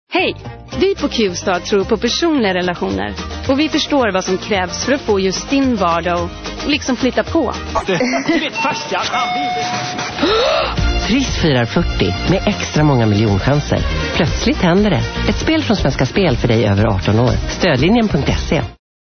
Hej! Vi på Q-Star tror på personliga relationer. Och vi förstår vad som krävs för att få just din vardag och liksom flytta på. Triss firar 40 med extra många miljonchanser. Plötsligt händer det. Ett spel från Svenska Spel för dig över 18 år. Stödlinjen.se.